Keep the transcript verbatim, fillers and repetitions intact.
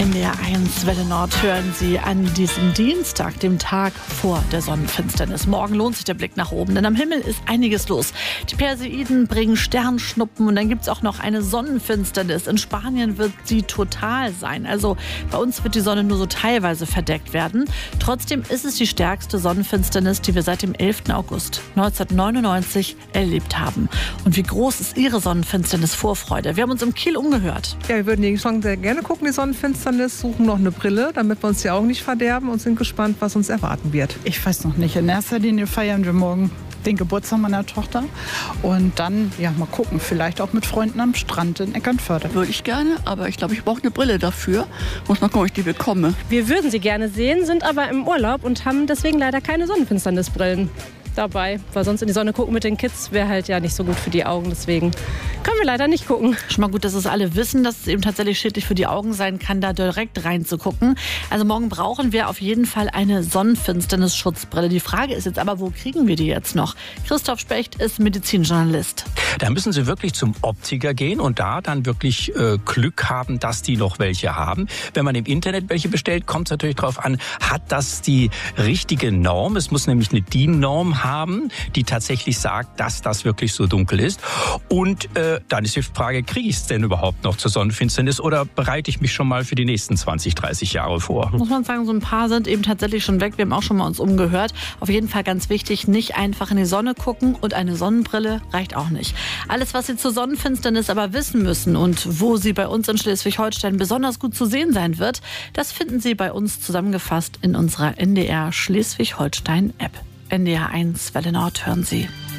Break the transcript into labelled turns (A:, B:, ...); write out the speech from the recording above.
A: N D R eins Welle Nord hören Sie an diesem Dienstag, dem Tag vor der Sonnenfinsternis. Morgen lohnt sich der Blick nach oben, denn am Himmel ist einiges los. Die Perseiden bringen Sternschnuppen und dann gibt es auch noch eine Sonnenfinsternis. In Spanien wird sie total sein. Also bei uns wird die Sonne nur so teilweise verdeckt werden. Trotzdem ist es die stärkste Sonnenfinsternis, die wir seit dem elften August neunzehnhundertneunundneunzig erlebt haben. Und wie groß ist Ihre Sonnenfinsternis-Vorfreude? Wir haben uns im Kiel umgehört.
B: Ja, wir würden die schon sehr gerne gucken, die Sonnenfinsternis, suchen noch eine Brille, damit wir uns die Augen nicht verderben und sind gespannt, was uns erwarten wird.
C: Ich weiß noch nicht. In erster Linie feiern wir morgen den Geburtstag meiner Tochter und dann, ja, mal gucken, vielleicht auch mit Freunden am Strand in Eckernförde.
D: Würde ich gerne, aber ich glaube, ich brauche eine Brille dafür. Muss mal gucken, ob ich die bekomme.
E: Wir würden sie gerne sehen, sind aber im Urlaub und haben deswegen leider keine Sonnenfinsternisbrillen dabei, weil sonst in die Sonne gucken mit den Kids wäre halt ja nicht so gut für die Augen, deswegen können wir leider nicht gucken.
A: Schon mal gut, dass es alle wissen, dass es eben tatsächlich schädlich für die Augen sein kann, da direkt reinzugucken. Also morgen brauchen wir auf jeden Fall eine Sonnenfinsternis-Schutzbrille. Die Frage ist jetzt aber, wo kriegen wir die jetzt noch? Christoph Specht ist Medizinjournalist.
F: Da müssen Sie wirklich zum Optiker gehen und da dann wirklich äh, Glück haben, dass die noch welche haben. Wenn man im Internet welche bestellt, kommt es natürlich darauf an, hat das die richtige Norm? Es muss nämlich eine D I N-Norm haben, die tatsächlich sagt, dass das wirklich so dunkel ist. Und äh, dann ist die Frage, kriege ich es denn überhaupt noch zur Sonnenfinsternis oder bereite ich mich schon mal für die nächsten zwanzig, dreißig Jahre vor?
A: Muss man sagen, so ein paar sind eben tatsächlich schon weg. Wir haben auch schon mal uns umgehört. Auf jeden Fall ganz wichtig, nicht einfach in die Sonne gucken und eine Sonnenbrille reicht auch nicht. Alles, was Sie zur Sonnenfinsternis aber wissen müssen und wo sie bei uns in Schleswig-Holstein besonders gut zu sehen sein wird, das finden Sie bei uns zusammengefasst in unserer N D R Schleswig-Holstein-App. N D R eins Welle Nord hören Sie.